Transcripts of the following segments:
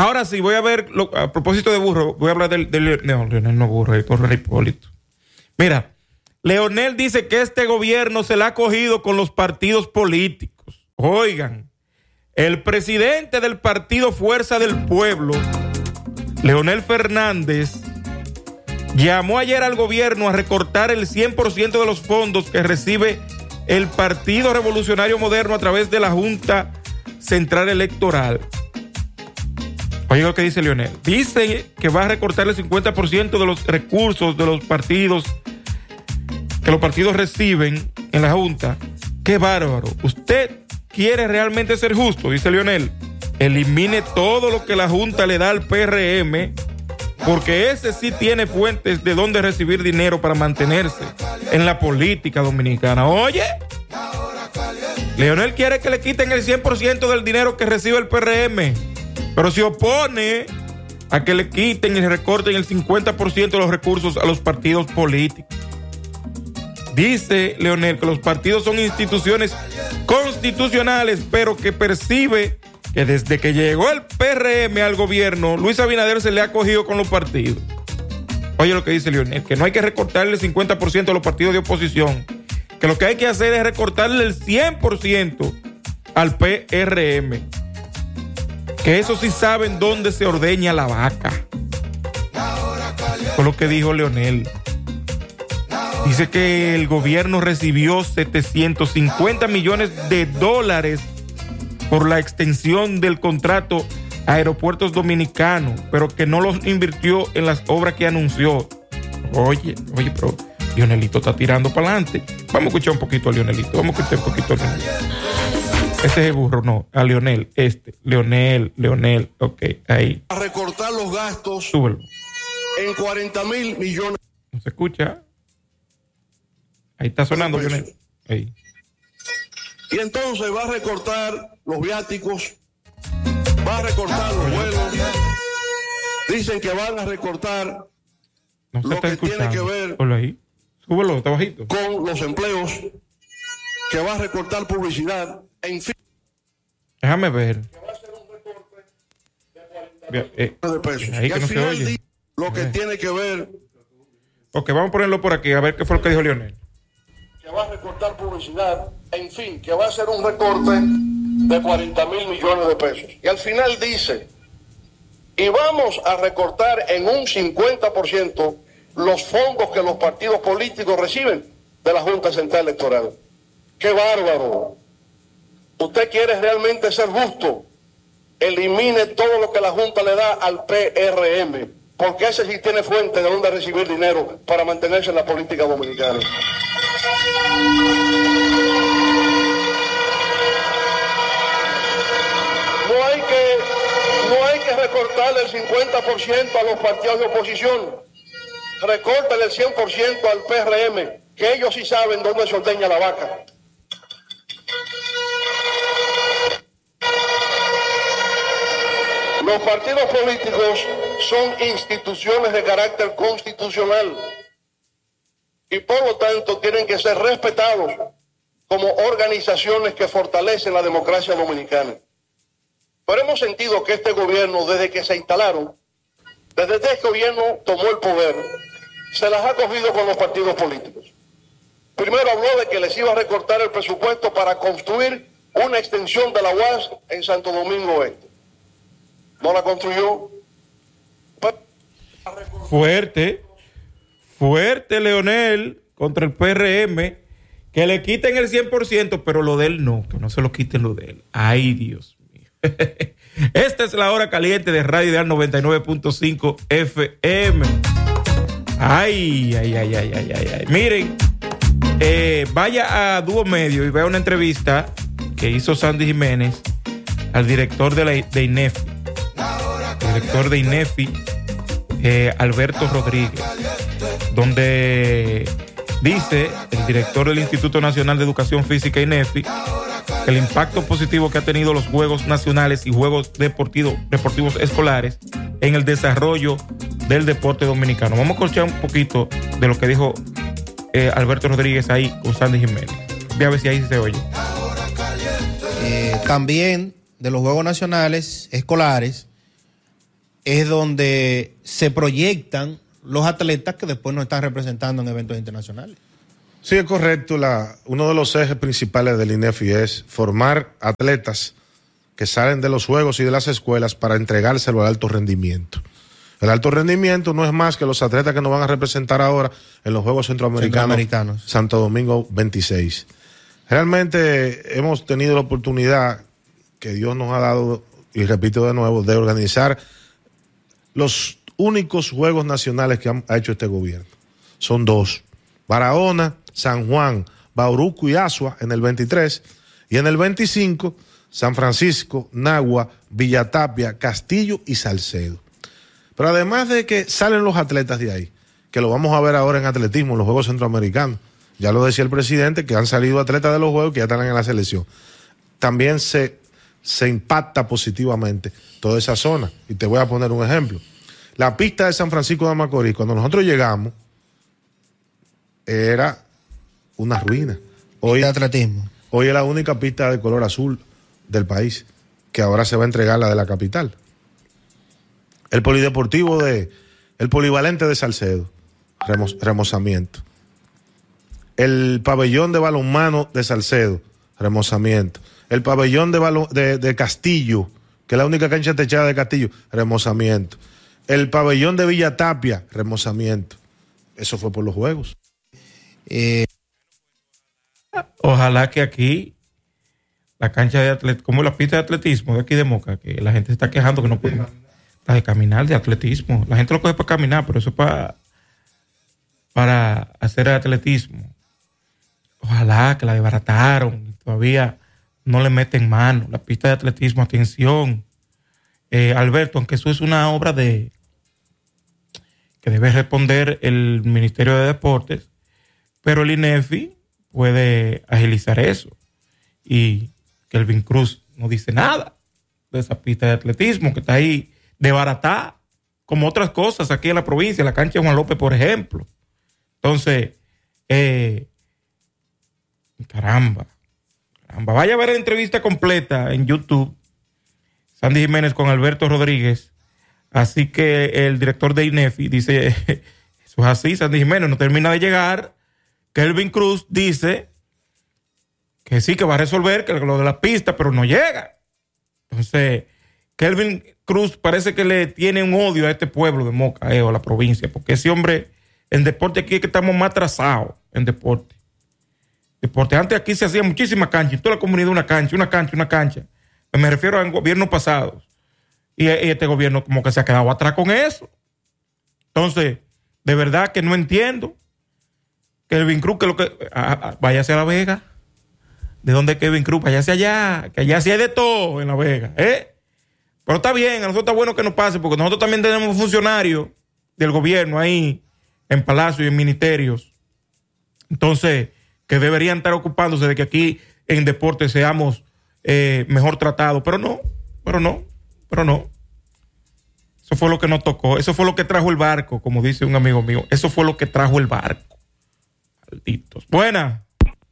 Ahora sí, voy a ver, a propósito de Burro, voy a hablar Leonel no Burro, el Correa Hipólito. Mira, Leonel dice que este gobierno se la ha cogido con los partidos políticos. Oigan, el presidente del partido Fuerza del Pueblo, Leonel Fernández, llamó ayer al gobierno a recortar el 100% de los fondos que recibe el Partido Revolucionario Moderno a través de la Junta Central Electoral. Oye lo que dice Leonel. Dice que va a recortar el 50% de los recursos de los partidos que los partidos reciben en la Junta. ¡Qué bárbaro! ¿Usted quiere realmente ser justo? Dice Leonel. Elimine todo lo que la Junta le da al PRM, porque ese sí tiene fuentes de dónde recibir dinero para mantenerse en la política dominicana. Oye, Leonel quiere que le quiten el 100% del dinero que recibe el PRM, pero se opone a que le quiten y recorten el 50% de los recursos a los partidos políticos. Dice Leonel que los partidos son instituciones constitucionales, pero que percibe que desde que llegó el PRM al gobierno, Luis Abinader se le ha cogido con los partidos. Oye lo que dice Leonel, que no hay que recortarle el 50% a los partidos de oposición, que lo que hay que hacer es recortarle el 100% al PRM, que eso sí saben dónde se ordeña la vaca. Fue lo que dijo Leonel. Dice que el gobierno recibió 750 millones de dólares por la extensión del contrato a Aeropuertos Dominicanos, pero que no los invirtió en las obras que anunció. Oye, pero Leonelito está tirando para adelante. Vamos a escuchar un poquito a Leonelito. Este es el burro, no, a Leonel, Leonel, ok, ahí. A recortar los gastos. Súbelo. En 40,000 millones. ¿No se escucha? Ahí está sonando, Leonel. Ahí. Y entonces va a recortar los viáticos, va a recortar los vuelos. Dicen que van a recortar no se lo está que escuchando. tiene que ver Ponlo ahí. Súbelo, está bajito. Con los empleos, que va a recortar publicidad, en fin. Déjame ver. Que va a ser un recorte de 40 de pesos. Ahí Y que al no se final oye. lo que tiene que ver. Ok, vamos a ponerlo por aquí, a ver qué fue lo que dijo Leonel. Que va a recortar publicidad, en fin, que va a ser un recorte de 40,000 millones de pesos. Y al final dice, y vamos a recortar en un 50% los fondos que los partidos políticos reciben de la Junta Central Electoral. ¡Qué bárbaro! ¿Usted quiere realmente ser justo? Elimine todo lo que la Junta le da al PRM, porque ese sí tiene fuente de donde recibir dinero para mantenerse en la política dominicana. No hay que recortarle el 50% a los partidos de oposición. Recórtale el 100% al PRM, que ellos sí saben dónde se ordeña la vaca. Los partidos políticos son instituciones de carácter constitucional y por lo tanto tienen que ser respetados como organizaciones que fortalecen la democracia dominicana. Pero hemos sentido que este gobierno, desde que se instalaron, desde que este gobierno tomó el poder, se las ha cogido con los partidos políticos. Primero habló de que les iba a recortar el presupuesto para construir una extensión de la UAS en Santo Domingo Oeste. No la construyó. Fuerte, Leonel, contra el PRM, que le quiten el 100%, pero lo de él no, que no se lo quiten lo de él. Ay, Dios mío. Esta es la hora caliente de Radio Ideal 99.5 FM. Ay. Miren, vaya a Dúo Medio y vea una entrevista que hizo Sandy Jiménez al director de INEFI. Director de INEFI, Alberto Rodríguez, donde dice el director del Instituto Nacional de Educación Física, INEFI, el impacto positivo que ha tenido los Juegos Nacionales y Juegos Deportivos Escolares en el desarrollo del deporte dominicano. Vamos a escuchar un poquito de lo que dijo Alberto Rodríguez ahí con Sandy Jiménez. Ve a ver si ahí se oye. También de los Juegos Nacionales Escolares es donde se proyectan los atletas que después nos están representando en eventos internacionales. Sí, es correcto. Uno de los ejes principales del INEFI es formar atletas que salen de los juegos y de las escuelas para entregárselo al alto rendimiento. El alto rendimiento no es más que los atletas que nos van a representar ahora en los Juegos Centroamericanos. Santo Domingo 26. Realmente hemos tenido la oportunidad que Dios nos ha dado, y repito de nuevo, de organizar los únicos Juegos Nacionales que ha hecho este gobierno. Son 2. Barahona, San Juan, Bauruco y Asua en el 23, y en el 25, San Francisco, Nagua, Villatapia, Castillo y Salcedo. Pero además de que salen los atletas de ahí, que lo vamos a ver ahora en atletismo, en los Juegos Centroamericanos, ya lo decía el presidente, que han salido atletas de los Juegos que ya están en la selección. También se impacta positivamente toda esa zona. Y te voy a poner un ejemplo. La pista de San Francisco de Macorís, cuando nosotros llegamos, era una ruina. Hoy es la única pista de color azul del país, que ahora se va a entregar la de la capital. El el polivalente de Salcedo, remozamiento. El pabellón de balonmano de Salcedo, remozamiento. El pabellón de Castillo, que es la única cancha techada de Castillo, remozamiento. El pabellón de Villatapia, remozamiento. Eso fue por los Juegos. Ojalá que aquí la cancha de atletismo, como la pista de atletismo de aquí de Moca, que la gente se está quejando que no puede de caminar, de atletismo. La gente lo coge para caminar, pero eso es para hacer atletismo. Ojalá que la desbarataron y todavía no le meten mano. La pista de atletismo, atención. Alberto, aunque eso es una obra que debe responder el Ministerio de Deportes, pero el INEFI puede agilizar eso. Y Kelvin Cruz no dice nada de esa pista de atletismo que está ahí de barata, como otras cosas aquí en la provincia, la cancha de Juan López, por ejemplo. Entonces, caramba. Vaya a ver la entrevista completa en YouTube, Sandy Jiménez con Alberto Rodríguez. Así que el director de INEFI dice, eso es así, Sandy Jiménez no termina de llegar. Kelvin Cruz dice que sí, que va a resolver que lo de la pista, pero no llega. Entonces, Kelvin Cruz parece que le tiene un odio a este pueblo de Moca, o a la provincia, porque ese hombre, en deporte aquí es que estamos más atrasados en deporte. Antes aquí se hacía muchísima cancha, en toda la comunidad una cancha. Me refiero a gobiernos pasados. Y este gobierno como que se ha quedado atrás con eso. Entonces, de verdad que no entiendo. Kelvin Cruz, váyase a La Vega. ¿De dónde es Kelvin Cruz? Váyase allá, que allá sí hay de todo en La Vega, Pero está bien, a nosotros está bueno que nos pase, porque nosotros también tenemos funcionarios del gobierno ahí, en palacios y en ministerios. Entonces, que deberían estar ocupándose de que aquí en deporte seamos mejor tratados, pero no. Eso fue lo que nos tocó, eso fue lo que trajo el barco, como dice un amigo mío, eso fue lo que trajo el barco. Malditos. Buena.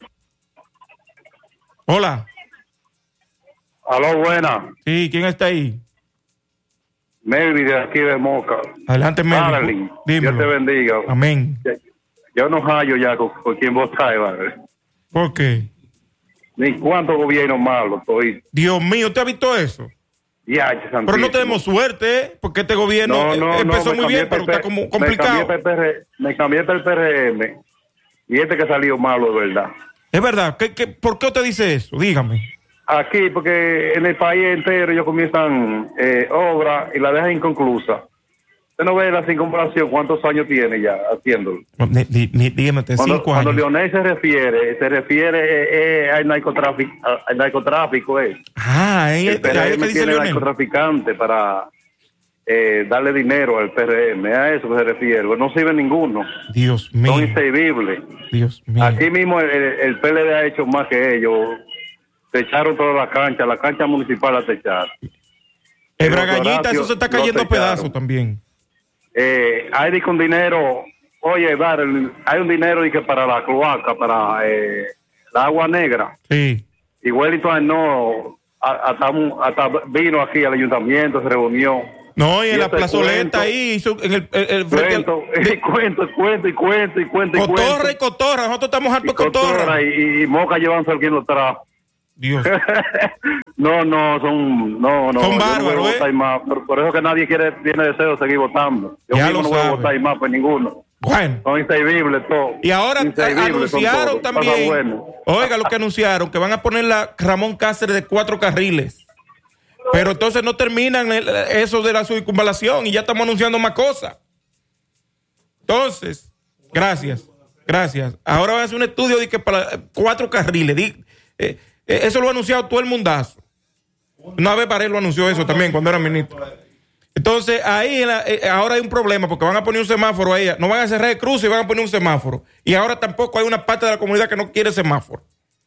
Hola. Aló, buena. Sí, ¿quién está ahí? Melvin, de aquí de Moca. Adelante, Melvin. Dios te bendiga. Amén. Yo no hallo ya con quién vos traes, ¿vale? ¿Por qué? Ni cuántos gobiernos malos estoy. Dios mío, ¿usted ha visto eso? Ya, pero no tenemos suerte, porque este gobierno empezó muy bien, pero está como complicado. Me cambié para el PRM y este que salió malo, de verdad. Es verdad. ¿Por qué usted dice eso? Dígame. Aquí, porque en el país entero ellos comienzan obras y la dejan inconclusa. Usted no ve la circunvalación, ¿cuántos años tiene ya haciéndolo? Dígame, 5 años. Cuando Leonel se refiere al narcotráfico. El PRM tiene narcotraficante para darle dinero al PRM, a eso que se refiere. No sirve ninguno. Dios mío. Son inservibles. Dios mío. Aquí mismo el PLD ha hecho más que ellos. Techaron toda la cancha municipal la techaron. El Bragañita, eso se está cayendo a pedazos también. Hay con dinero, oye, hay un dinero y que para la cloaca, para la agua negra. Sí. Y Wellington no, hasta vino aquí al ayuntamiento, se reunió. No, y en la plazoleta ahí, hizo en el cuento. Cotorra y Cotorra, nosotros estamos hartos de Cotorra. Y Moca llevándose alguien lo trajo. Dios. Son bárbaros, por eso que nadie tiene deseo de seguir votando. Yo mismo no voy a votar más por ninguno. Bueno. Son inservibles todos. Y ahora anunciaron también, oiga lo que anunciaron, que van a poner la Ramón Cáceres de 4 carriles. Pero entonces no terminan eso de la circunvalación y ya estamos anunciando más cosas. Entonces, gracias. Ahora van a hacer un estudio de que para 4 carriles. Eso lo ha anunciado todo el mundazo. Una vez Baré lo anunció eso también cuando era ministro. Entonces, ahí ahora hay un problema porque van a poner un semáforo ahí. No van a cerrar el cruce y van a poner un semáforo. Y ahora tampoco hay una parte de la comunidad que no quiere semáforo.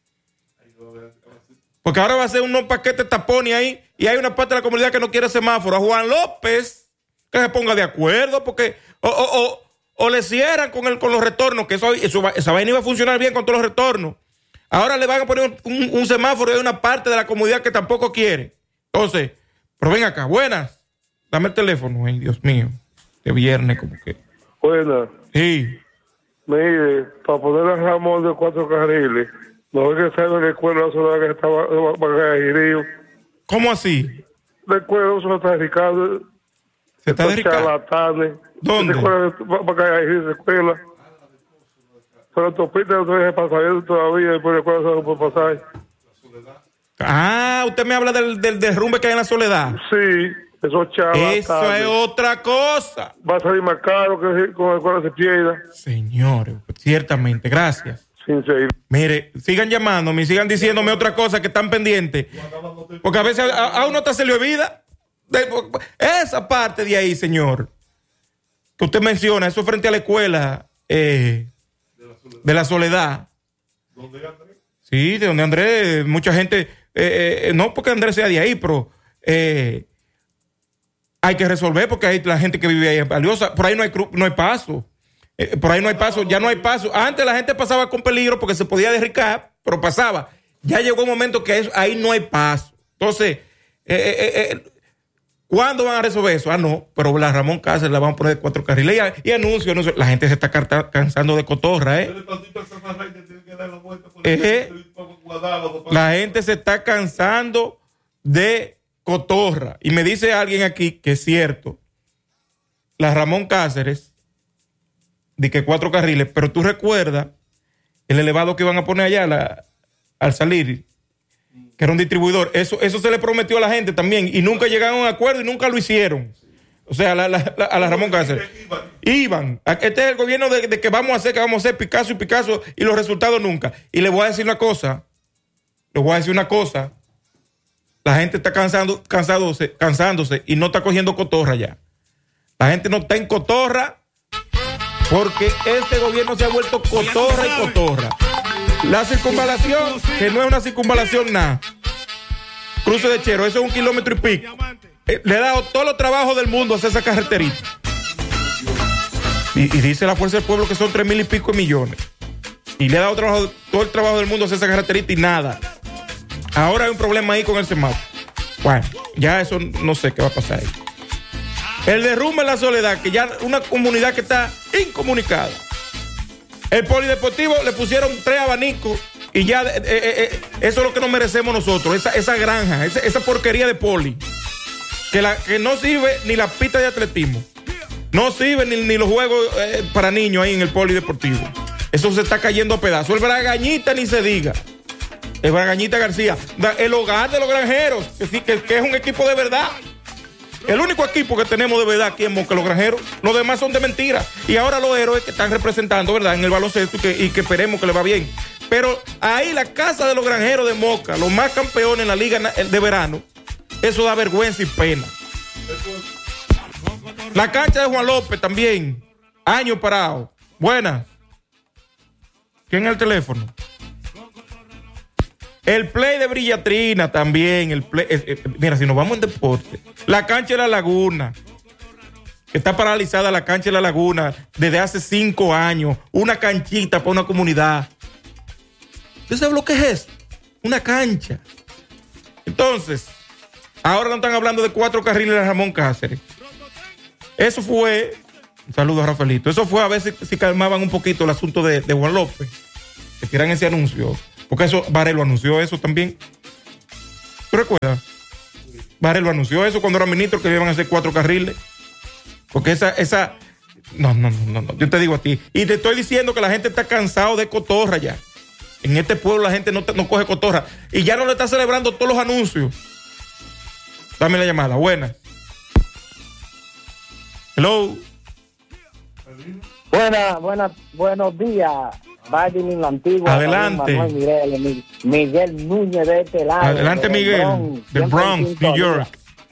Porque ahora va a ser unos paquetes tapones ahí y hay una parte de la comunidad que no quiere semáforo. A Juan López, que se ponga de acuerdo porque o le cierran con los retornos, que esa vaina iba a funcionar bien con todos los retornos. Ahora le van a poner un semáforo y hay una parte de la comunidad que tampoco quiere. Entonces, pero ven acá, buenas. Dame el teléfono, Dios mío. De viernes como que. Buenas. Sí. Mire, para poner a Ramón de 4 carriles, no es que salga de la escuela sola que estaba para Girío. ¿Cómo así? La escuela no está dedicada. ¿Se está dedicando? Charlatanes. ¿Dónde? La escuela para Girío, la escuela. Pero autopista no se pasar todavía, después de la escuela se no puede pasar. Ah, usted me habla del derrumbe que hay en la Soledad. Sí, eso charlatanes. Eso es otra cosa. Va a salir más caro que con la escuela se pierda. Señores, ciertamente, gracias. Mire, sigan llamándome y sigan diciéndome otra cosa que están pendientes. Porque a veces a uno hasta se le olvida. Esa parte de ahí, señor, que usted menciona, eso frente a la escuela de la Soledad. ¿Dónde Andrés? Sí, de donde Andrés, mucha gente, no porque Andrés sea de ahí, pero hay que resolver porque hay la gente que vive ahí es valiosa. Por ahí no hay paso. Por ahí no hay paso, ya no hay paso. Antes la gente pasaba con peligro porque se podía derricar, pero pasaba. Ya llegó un momento que ahí no hay paso. Entonces, ¿cuándo van a resolver eso? No, pero la Ramón Cáceres la van a poner de 4 carriles y anuncio. La gente se está cansando de cotorra, La gente se está cansando de cotorra. Y me dice alguien aquí que es cierto, la Ramón Cáceres de que 4 carriles, pero tú recuerdas el elevado que iban a poner allá al salir, que era un distribuidor. Eso se le prometió a la gente también y nunca llegaron a un acuerdo y nunca lo hicieron. O sea, a la Ramón Cáceres. Iban. Este es el gobierno de que vamos a hacer Picasso y los resultados nunca. Y le voy a decir una cosa. La gente está cansándose y no está cogiendo cotorra ya. La gente no está en cotorra porque este gobierno se ha vuelto cotorra. La circunvalación, que no es una circunvalación nada. Cruce de Chero, eso es 1 kilómetro y pico. Le he dado todos los trabajos del mundo a hacer esa carreterita. Y dice la Fuerza del Pueblo que son 3,000 y pico de millones. Y le he dado todo el trabajo del mundo a hacer esa carreterita y nada. Ahora hay un problema ahí con el semáforo. Bueno, ya eso no sé qué va a pasar ahí. El derrumbe en la Soledad, que ya una comunidad que está incomunicada. El polideportivo le pusieron 3 abanicos y ya eso es lo que nos merecemos nosotros, esa granja, esa porquería de poli. Que no sirve ni la pista de atletismo. No sirve ni los juegos para niños ahí en el polideportivo. Eso se está cayendo a pedazos. El Bragañita ni se diga. El Bragañita García. El hogar de los granjeros, que es un equipo de verdad. El único equipo que tenemos de verdad aquí en Moca, los granjeros, los demás son de mentira. Y ahora los héroes que están representando, ¿verdad?, en el baloncesto y que esperemos que les va bien. Pero ahí la casa de los granjeros de Moca, los más campeones en la liga de verano, eso da vergüenza y pena. La cancha de Juan López también, años parados. Buenas. ¿Quién es el teléfono? El play de Brillatrina también. Mira, si nos vamos en deporte, la cancha de La Laguna, que está paralizada, la cancha de La Laguna desde hace 5 años. Una canchita para una comunidad. ¿Usted sabe lo que es eso? Una cancha. Entonces, ahora no están hablando de 4 carriles de Ramón Cáceres. Eso fue, un saludo a Rafaelito, eso fue a ver si calmaban un poquito el asunto de Juan López, que tiran ese anuncio, porque eso, Varelo anunció eso también. ¿Tú recuerdas? Varelo anunció eso cuando era ministro, que iban a hacer 4 carriles. Porque esa... No. Yo te digo a ti. Y te estoy diciendo que la gente está cansado de cotorra ya. En este pueblo la gente no coge cotorra. Y ya no le está celebrando todos los anuncios. Dame la llamada. Buenas. Hello. Buenos días. Biden la antigua. Adelante. Miguel Núñez de este lado. Adelante, Miguel. Del Bronx, New York.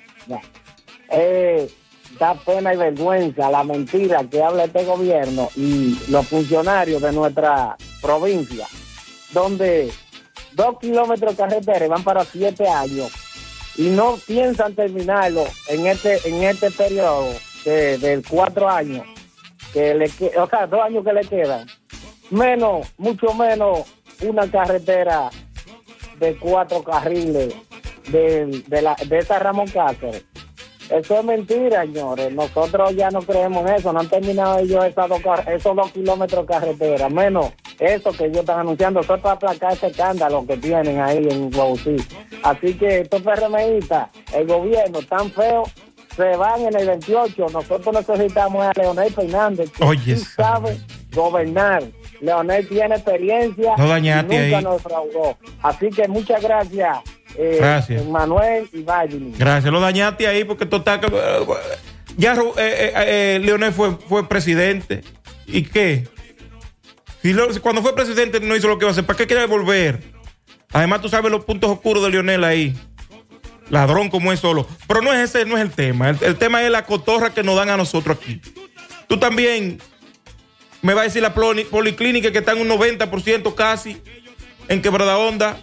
Da pena y vergüenza la mentira que habla este gobierno y los funcionarios de nuestra provincia, donde 2 kilómetros de carretera van para 7 años y no piensan terminarlo en este periodo de 4 años, o sea, 2 años que le quedan. Mucho menos una carretera de 4 carriles de esa Ramón Cáceres. Eso es mentira, señores. Nosotros ya no creemos eso. No han terminado ellos esos 2 kilómetros de carretera. Menos eso que ellos están anunciando. Eso es para aplacar ese escándalo que tienen ahí en Guautí. Así que estos PRMistas, el gobierno tan feo, se van en el 28. Nosotros necesitamos a Leonel Fernández, que sabe gobernar. Leonel tiene experiencia y nunca nos defraudó. Así que muchas gracias. Gracias. Manuel y Biden. Gracias, lo dañaste ahí porque total ya Leonel fue presidente. ¿Y qué? Cuando fue presidente no hizo lo que iba a hacer. ¿Para qué quiere volver? Además tú sabes los puntos oscuros de Leonel ahí. Ladrón como es solo. Pero no es el tema. El tema es la cotorra que nos dan a nosotros aquí. Tú también me vas a decir la policlínica que está en un 90% casi en Quebrada Honda.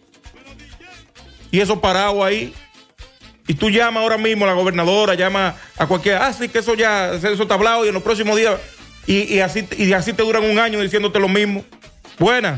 Y eso parado ahí. Y tú llamas ahora mismo a la gobernadora, llama a cualquiera. Sí, que eso está hablado y en los próximos días. Y así te duran un año diciéndote lo mismo. Buena.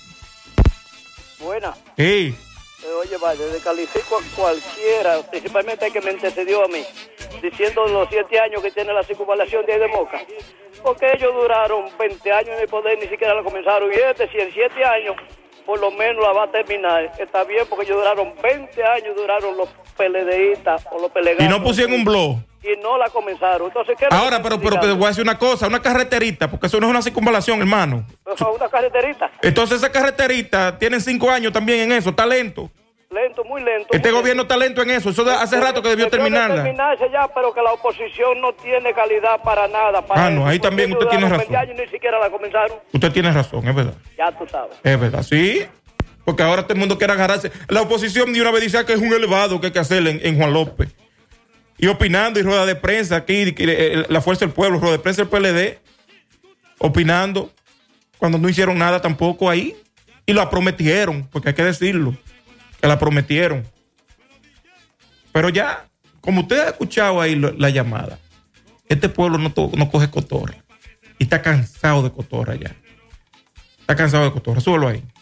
Sí. Oye, vaya, descalifico a cualquiera, principalmente al que me antecedió a mí, diciendo los 7 años que tiene la circunvalación de Moca. Porque ellos duraron 20 años en el poder, ni siquiera la comenzaron. Y si en 7 años por lo menos la va a terminar, está bien, porque ellos duraron 20 años, duraron los PLDistas o los pelegados. Y no pusieron un blog. Y no la comenzaron. Entonces, ¿qué ahora, pero te voy a decir una cosa, una carreterita, porque eso no es una circunvalación, hermano. Una carreterita. Entonces esa carreterita tiene 5 años también en eso, está lento. Lento, muy lento. Este gobierno está lento en eso. Eso hace rato que debió terminarla. Terminarse ya, pero que la oposición no tiene calidad para nada. No, ahí también usted tiene razón. 20 años ni siquiera la comenzaron. Usted tiene razón, es verdad. Ya tú sabes. Es verdad, sí. Porque ahora todo el mundo quiere agarrarse. La oposición de una vez dice que es un elevado que hay que hacer en Juan López. Y opinando y rueda de prensa aquí, la Fuerza del Pueblo, rueda de prensa del PLD, opinando, cuando no hicieron nada tampoco ahí. Y la prometieron, porque hay que decirlo. Que la prometieron. Pero ya, como usted ha escuchado ahí la llamada, este pueblo no coge cotorra. Y está cansado de cotorra ya. Está cansado de cotorra. Súbelo ahí.